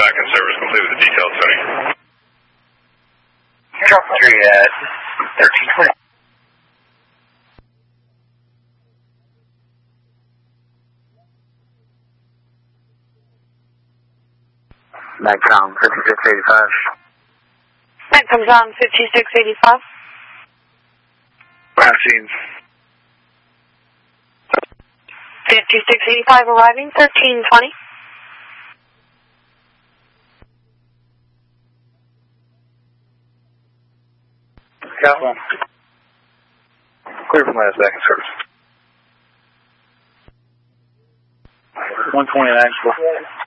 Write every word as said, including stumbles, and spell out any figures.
back in service, complete with the detailed Tony. Drop three at thirteen twenty. Magcom fifty-six eighty-five. Magcom John fifty-six eighty-five. Crossing. fifty-six eighty-five arriving, thirteen twenty. Got one. Clear from last back in service. one twenty actual.